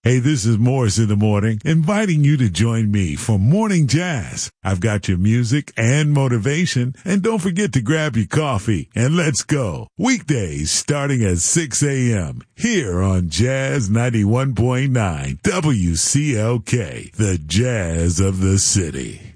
Hey, this is Morris in the Morning, inviting you to join me for Morning Jazz. I've got your music and motivation, and don't forget to grab your coffee and let's go. Weekdays starting at 6 a.m. here on Jazz 91.9 WCLK, the Jazz of the City.